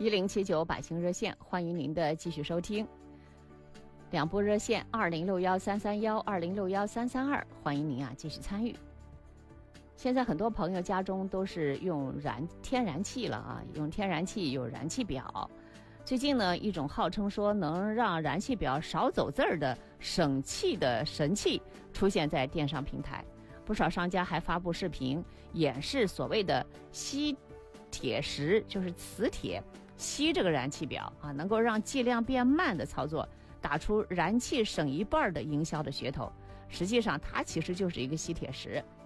1079百姓热线，欢迎您的继续收听。两部热线2061-331、2061-332，欢迎您继续参与。现在很多朋友家中都是用天然气了用天然气有燃气表。最近呢，一种号称说能让燃气表少走字儿的省气的神器出现在电商平台，不少商家还发布视频演示所谓的吸铁石，就是磁铁吸这个燃气表能够让计量变慢的操作，打出燃气省一半的营销的噱头。实际上它其实就是一个吸铁石。